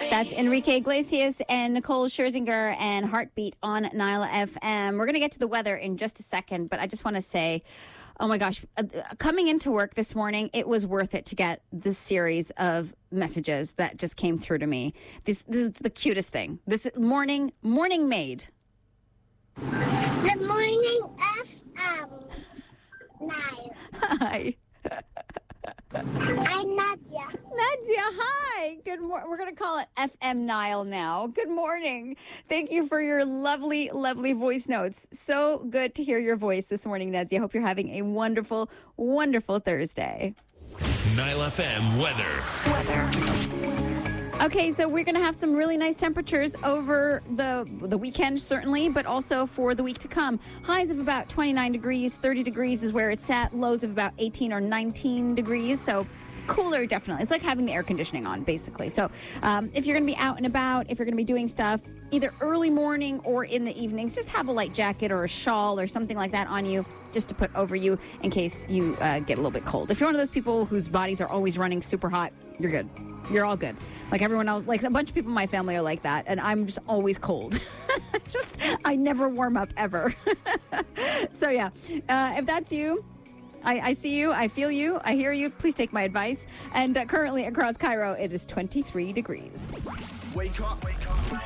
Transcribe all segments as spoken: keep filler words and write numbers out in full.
That's Enrique Iglesias and Nicole Scherzinger and Heartbeat on Nyla F M. We're going to get to the weather in just a second, but I just want to say, oh my gosh, uh, coming into work this morning, it was worth it to get this series of messages that just came through to me. This, this is the cutest thing. This morning, morning maid. Good morning, F M. Nile. Hi. I'm Nadia. Nadia, hi. Good morning. We're going to call it F M Nile now. Good morning. Thank you for your lovely, lovely voice notes. So good to hear your voice this morning, Nadia. I hope you're having a wonderful, wonderful Thursday. Nyla F M weather. Weather. Okay, so we're going to have some really nice temperatures over the the weekend, certainly, but also for the week to come. Highs of about twenty-nine degrees, thirty degrees is where it's at. Lows of about eighteen or nineteen degrees, so cooler, definitely. It's like having the air conditioning on, basically. So um, if you're going to be out and about, if you're going to be doing stuff, either early morning or in the evenings, just have a light jacket or a shawl or something like that on you, just to put over you in case you uh, get a little bit cold. If you're one of those people whose bodies are always running super hot, you're good. You're all good. Like everyone else, like a bunch of people in my family are like that, and I'm just always cold. just, I never warm up ever. So yeah, uh, if that's you, I, I see you, I feel you, I hear you. Please take my advice. And uh, currently across Cairo, it is twenty-three degrees. Wake up, wake up.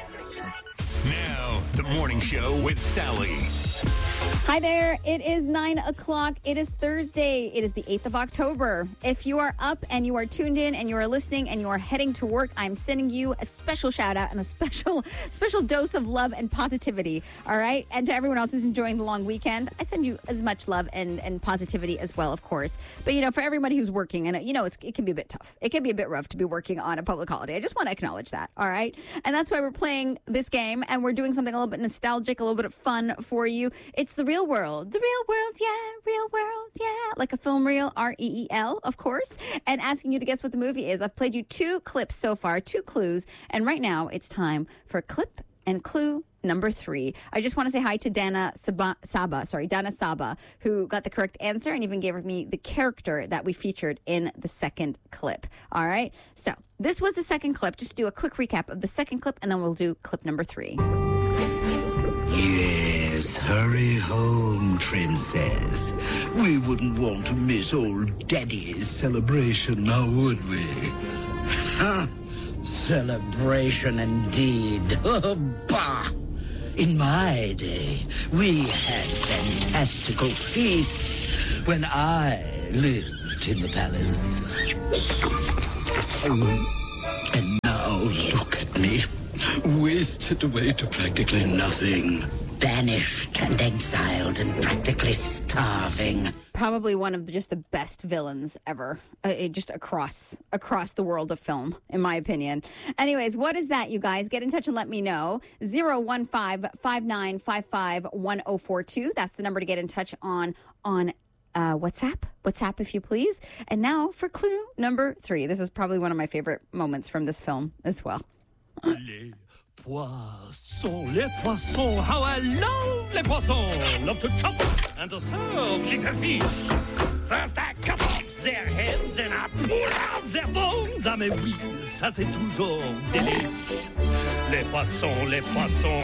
Now, the morning show with Sally. Hi there. It is nine o'clock. It is Thursday. It is the eighth of October. If you are up and you are tuned in and you are listening and you are heading to work, I'm sending you a special shout out and a special, special dose of love and positivity. All right. And to everyone else who's enjoying the long weekend, I send you as much love and, and positivity as well, of course. But, you know, for everybody who's working, and, you know, it's, it can be a bit tough. It can be a bit rough to be working on a public holiday. I just want to acknowledge that. All right. And that's why we're playing this game and we're doing something a little bit nostalgic, a little bit of fun for you. It's the real world. The real world, yeah. Real world, yeah. Like a film reel, R E E L, of course. And asking you to guess what the movie is. I've played you two clips so far, two clues. And right now, it's time for clip and clue number three. I just want to say hi to Dana Saba, Saba, sorry, Dana Saba, who got the correct answer and even gave me the character that we featured in the second clip. All right. So this was the second clip. Just do a quick recap of the second clip, and then we'll do clip number three. Yes, hurry home, princess. We wouldn't want to miss old Daddy's celebration, now would we? Ha! Celebration indeed. Oh, bah! In my day, we had fantastical feasts when I lived in the palace. Um, and now look at me. Wasted away to practically nothing. Banished and exiled and practically starving. Probably one of the, just the best villains ever, uh, it just across across the world of film, in my opinion. Anyways, what is that, you guys? Get in touch and let me know. zero one five, five nine five five, one zero four two. That's the number to get in touch on on uh, WhatsApp. WhatsApp, if you please. And now for clue number three. This is probably one of my favorite moments from this film as well. Les poissons, les poissons, how I love les poissons. Love to chop and to serve little fish. First I cut off their heads and I pull out their bones. Ah mais oui, ça c'est toujours délice. Les poissons, les poissons,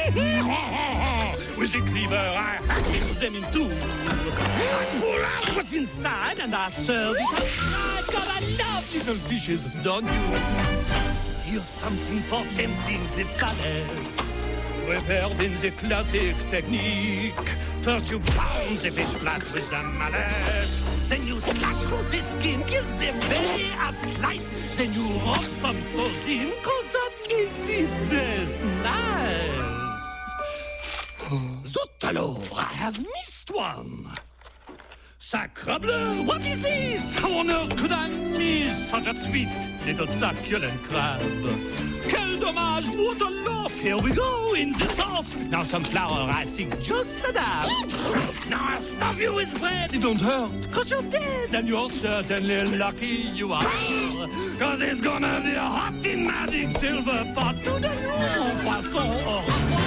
with a cleaver I hack them in two. I pull out what's inside and I serve it outside. God, I love little fishes, don't you? Here's something for tempting the palate. Prepared in the classic technique. First you pound the fish flat with the mallet. Then you slash through the skin, give the belly a slice. Then you rub some salt in, cause that makes it taste nice. Zut alors, I have missed one. Sacre bleu, what is this? How on earth could I miss such a sweet little succulent crab? Quel dommage, what a loss! Here we go in the sauce. Now some flour, I think, just a dab. Now I'll stuff you with bread. It don't hurt, cause you're dead. And you're certainly lucky you are. Cause it's gonna be a hot in my big silver pot. To the room, poisson.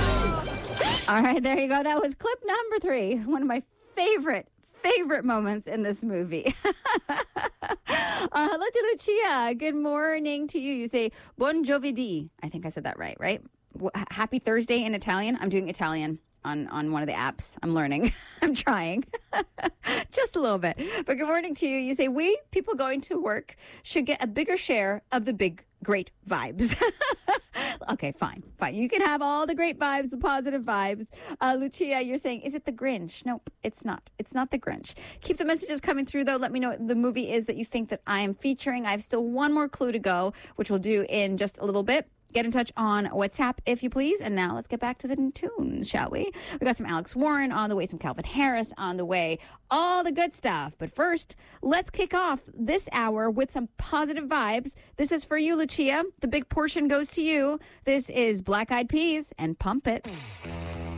All right, there you go. That was clip number three. One of my favorite favorite moments in this movie. Uh, hello to Lucia. Good morning to you. You say buon giovedì. I think I said that right, right? W- happy Thursday in Italian. I'm doing Italian on, on one of the apps. I'm learning. I'm trying. Just a little bit. But good morning to you. You say we, people going to work, should get a bigger share of the big, great vibes. Okay, fine. Fine. You can have all the great vibes, the positive vibes. Uh, Lucia, you're saying, is it the Grinch? Nope, it's not. It's not the Grinch. Keep the messages coming through, though. Let me know what the movie is that you think that I am featuring. I have still one more clue to go, which we'll do in just a little bit. Get in touch on WhatsApp, if you please. And now let's get back to the tunes, shall we? We got some Alex Warren on the way, some Calvin Harris on the way, all the good stuff. But first, let's kick off this hour with some positive vibes. This is for you, Lucia. The big portion goes to you. This is Black Eyed Peas and Pump It.